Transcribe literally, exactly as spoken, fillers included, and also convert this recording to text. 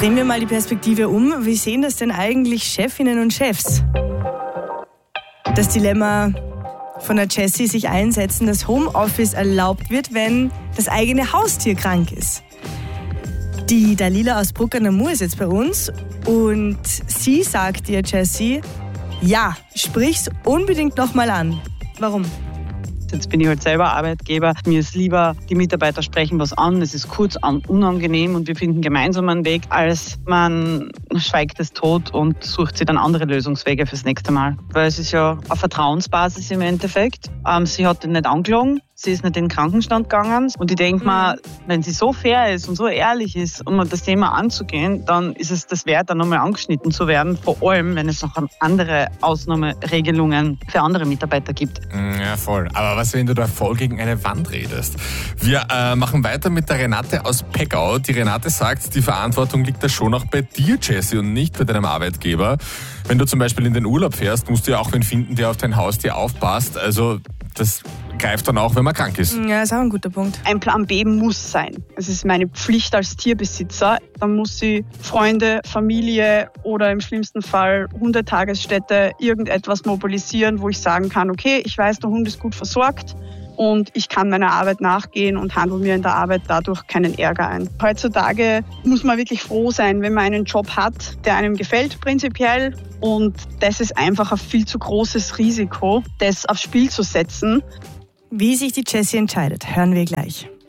Drehen wir mal die Perspektive um. Wie sehen das denn eigentlich Chefinnen und Chefs? Das Dilemma von der Jessie sich einsetzen, dass Homeoffice erlaubt wird, wenn das eigene Haustier krank ist. Die Dalila aus Bruck an der Mur ist jetzt bei uns und sie sagt dir, Jessie, ja, sprich's unbedingt nochmal an. Warum? Jetzt bin ich halt selber Arbeitgeber. Mir ist lieber, die Mitarbeiter sprechen was an, es ist kurz unangenehm und wir finden gemeinsam einen Weg, als man schweigt es tot und sucht sich dann andere Lösungswege fürs nächste Mal. Weil es ist ja auf Vertrauensbasis im Endeffekt. Ähm, sie hat ihn nicht angelogen, sie ist nicht in den Krankenstand gegangen und ich denke mir, wenn sie so fair ist und so ehrlich ist, um das Thema anzugehen, dann ist es das wert, dann nochmal angeschnitten zu werden, vor allem, wenn es noch andere Ausnahmeregelungen für andere Mitarbeiter gibt. Ja, voll. Aber was, wenn du da voll gegen eine Wand redest? Wir äh, machen weiter mit der Renate aus Peckau. Die Renate sagt, die Verantwortung liegt da schon auch bei dir, Jessie, und nicht bei deinem Arbeitgeber. Wenn du zum Beispiel in den Urlaub fährst, musst du ja auch wen finden, der auf dein Haustier aufpasst. Also das greift dann auch, wenn man krank ist. Ja, ist auch ein guter Punkt. Ein Plan B muss sein. Es ist meine Pflicht als Tierbesitzer. Dann muss sie Freunde, Familie oder im schlimmsten Fall Hundetagesstätte irgendetwas mobilisieren, wo ich sagen kann, okay, ich weiß, der Hund ist gut versorgt und ich kann meiner Arbeit nachgehen und handle mir in der Arbeit dadurch keinen Ärger ein. Heutzutage muss man wirklich froh sein, wenn man einen Job hat, der einem gefällt prinzipiell. Und das ist einfach ein viel zu großes Risiko, das aufs Spiel zu setzen. Wie sich die Jessie entscheidet, hören wir gleich.